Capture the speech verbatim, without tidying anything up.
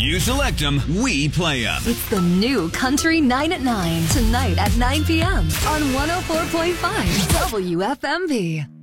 You select them, we play them. It's the new Country nine at nine. Tonight at nine p.m. on one oh four point five W F M V.